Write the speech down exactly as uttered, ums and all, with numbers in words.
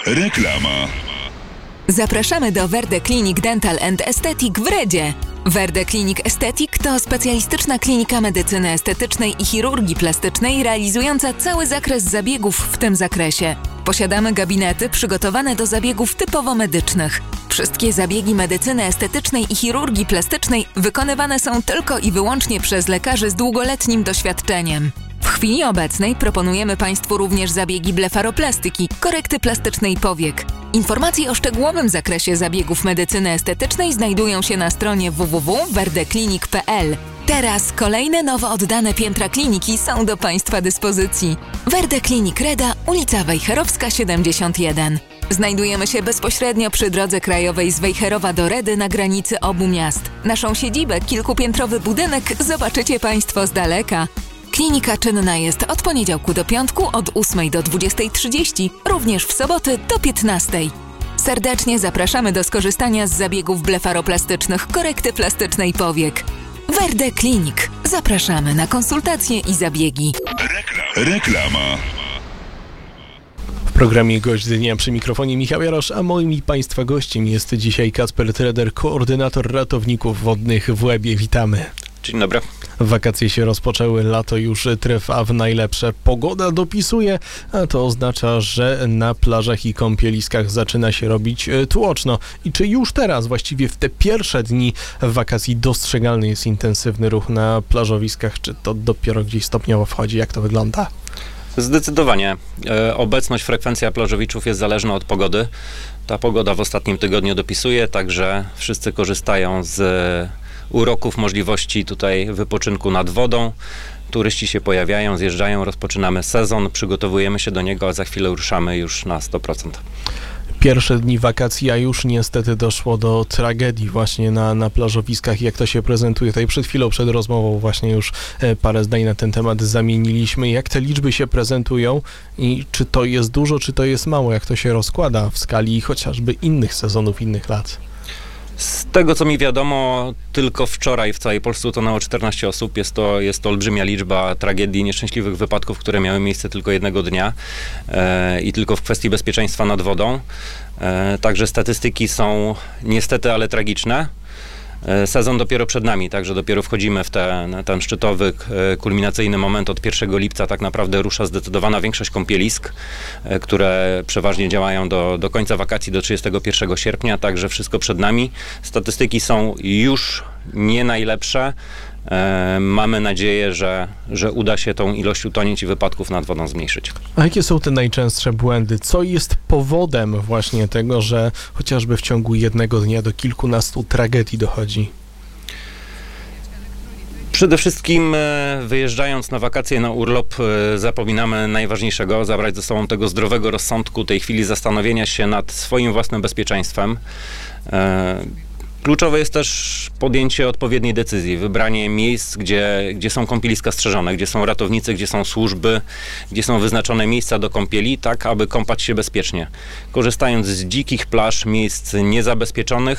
Reklama. Zapraszamy do Verde Clinic Dental and Aesthetic w Redzie. Verde Clinic Aesthetic to specjalistyczna klinika medycyny estetycznej i chirurgii plastycznej realizująca cały zakres zabiegów w tym zakresie. Posiadamy gabinety przygotowane do zabiegów typowo medycznych. Wszystkie zabiegi medycyny estetycznej i chirurgii plastycznej wykonywane są tylko i wyłącznie przez lekarzy z długoletnim doświadczeniem. W chwili obecnej proponujemy Państwu również zabiegi blefaroplastyki, korekty plastycznej powiek. Informacje o szczegółowym zakresie zabiegów medycyny estetycznej znajdują się na stronie w w w kropka verdeclinic kropka p l. Teraz kolejne nowo oddane piętra kliniki są do Państwa dyspozycji. Verde Clinic Reda, ulica Wejherowska siedemdziesiąt jeden. Znajdujemy się bezpośrednio przy drodze krajowej z Wejherowa do Redy na granicy obu miast. Naszą siedzibę, kilkupiętrowy budynek, zobaczycie Państwo z daleka. Klinika czynna jest od poniedziałku do piątku od ósmej do dwudziestej trzydzieści, również w soboty do piętnastej. Serdecznie zapraszamy do skorzystania z zabiegów blefaroplastycznych, korekty plastycznej powiek. Verde Clinic. Zapraszamy na konsultacje i zabiegi. Reklama. W programie Gość Dnia przy mikrofonie Michał Jarosz, a moim i Państwa gościem jest dzisiaj Kacper Treder, koordynator ratowników wodnych w Łebie. Witamy. Dzień dobry. Wakacje się rozpoczęły, lato już trwa w najlepsze. Pogoda dopisuje, a to oznacza, że na plażach i kąpieliskach zaczyna się robić tłoczno. I czy już teraz, właściwie w te pierwsze dni wakacji dostrzegalny jest intensywny ruch na plażowiskach, czy to dopiero gdzieś stopniowo wchodzi? Jak to wygląda? Zdecydowanie. E, obecność, frekwencja plażowiczów jest zależna od pogody. Ta pogoda w ostatnim tygodniu dopisuje, także wszyscy korzystają z uroków, możliwości tutaj wypoczynku nad wodą. Turyści się pojawiają, zjeżdżają, rozpoczynamy sezon, przygotowujemy się do niego, a za chwilę ruszamy już na sto procent. Pierwsze dni wakacji, a już niestety doszło do tragedii właśnie na, na plażowiskach. Jak to się prezentuje? Tutaj przed chwilą, przed rozmową właśnie już parę zdań na ten temat zamieniliśmy. Jak te liczby się prezentują i czy to jest dużo, czy to jest mało? Jak to się rozkłada w skali chociażby innych sezonów, innych lat? Z tego, co mi wiadomo, tylko wczoraj w całej Polsce utonęło czternaście osób. Jest to, jest to olbrzymia liczba tragedii, nieszczęśliwych wypadków, które miały miejsce tylko jednego dnia e, i tylko w kwestii bezpieczeństwa nad wodą. E, także statystyki są niestety, ale tragiczne. Sezon dopiero przed nami, także dopiero wchodzimy w ten, ten szczytowy, kulminacyjny moment. Od pierwszego lipca tak naprawdę rusza zdecydowana większość kąpielisk, które przeważnie działają do, do końca wakacji, do trzydziestego pierwszego sierpnia, także wszystko przed nami. Statystyki są już nie najlepsze. E, mamy nadzieję, że, że uda się tą ilość utonięć i wypadków nad wodą zmniejszyć. A jakie są te najczęstsze błędy? Co jest powodem właśnie tego, że chociażby w ciągu jednego dnia do kilkunastu tragedii dochodzi? Przede wszystkim wyjeżdżając na wakacje, na urlop, zapominamy najważniejszego, zabrać ze sobą tego zdrowego rozsądku, tej chwili zastanowienia się nad swoim własnym bezpieczeństwem. E, Kluczowe jest też podjęcie odpowiedniej decyzji, wybranie miejsc, gdzie, gdzie są kąpieliska strzeżone, gdzie są ratownicy, gdzie są służby, gdzie są wyznaczone miejsca do kąpieli, tak aby kąpać się bezpiecznie. Korzystając z dzikich plaż, miejsc niezabezpieczonych,